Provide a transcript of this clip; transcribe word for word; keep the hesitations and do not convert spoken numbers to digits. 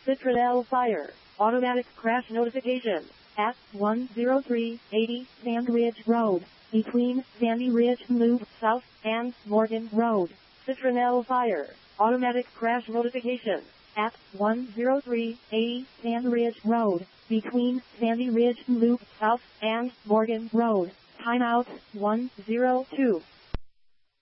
Citronelle Fire. Automatic crash notification. At one oh three eighty Sandy Ridge Road, between Sandy Ridge Loop South and Morgan Road. Citronelle Fire. Automatic crash notification. At one oh three eighty Sandy Ridge Road, between Sandy Ridge Loop South and Morgan Road. Timeout one oh two.